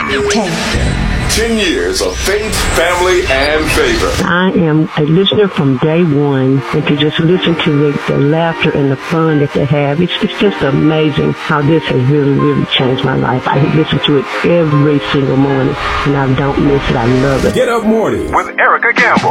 10 years of faith, family, and favor. I am a listener from day one, and to just listen to the laughter and the fun that they have, it's just amazing how this has really, really changed my life. I listen to it every single morning, and I don't miss it. I love it. Get Up Morning with Erica Campbell.